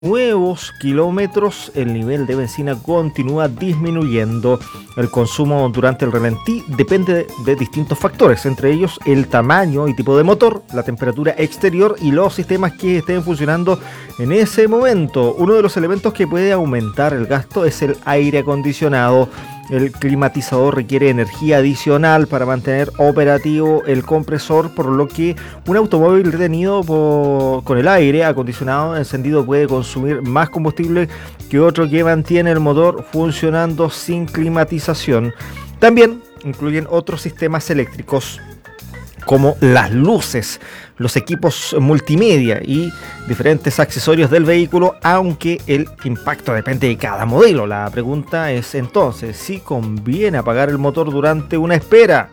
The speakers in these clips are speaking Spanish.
Nuevos kilómetros, el nivel de benzina continúa disminuyendo. El consumo durante el ralentí depende de distintos factores, entre ellos el tamaño y tipo de motor, la temperatura exterior y los sistemas que estén funcionando en ese momento. Uno de los elementos que puede aumentar el gasto es el aire acondicionado. El climatizador requiere energía adicional para mantener operativo el compresor, por lo que un automóvil detenido con el aire acondicionado encendido puede consumir más combustible que otro que mantiene el motor funcionando sin climatización. También incluyen otros sistemas eléctricos como las luces, los equipos multimedia y diferentes accesorios del vehículo, aunque el impacto depende de cada modelo. La pregunta es entonces si conviene apagar el motor durante una espera.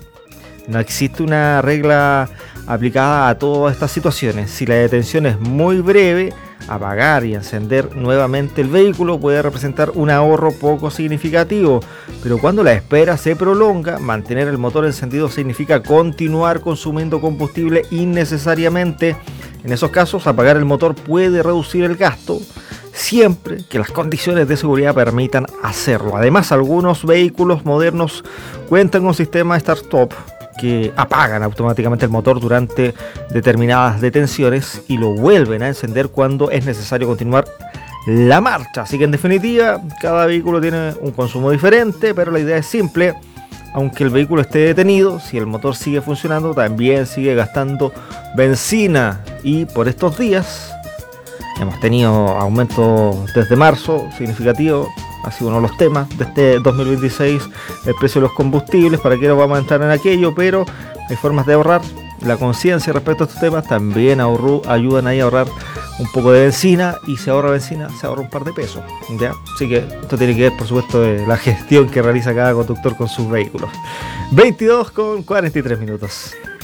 No existe una regla aplicada a todas estas situaciones. Si la detención es muy breve, apagar y encender nuevamente el vehículo puede representar un ahorro poco significativo, pero cuando la espera se prolonga, mantener el motor encendido significa continuar consumiendo combustible innecesariamente. En esos casos, apagar el motor puede reducir el gasto, siempre que las condiciones de seguridad permitan hacerlo. Además, algunos vehículos modernos cuentan con sistema Start-Stop que apagan automáticamente el motor durante determinadas detenciones y lo vuelven a encender cuando es necesario continuar la marcha. Así que en definitiva, cada vehículo tiene un consumo diferente, pero la idea es simple. Aunque el vehículo esté detenido, si el motor sigue funcionando, también sigue gastando benzina. Y por estos días hemos tenido aumento desde marzo significativo. Ha sido uno de los temas de este 2026, el precio de los combustibles. ¿Para qué nos vamos a entrar en aquello? Pero hay formas de ahorrar. La conciencia respecto a estos temas también ayudan ahí a ahorrar un poco de benzina, y si ahorra benzina, se ahorra un par de pesos, ¿ya? Así que esto tiene que ver, por supuesto, de la gestión que realiza cada conductor con sus vehículos. 22:43 minutos.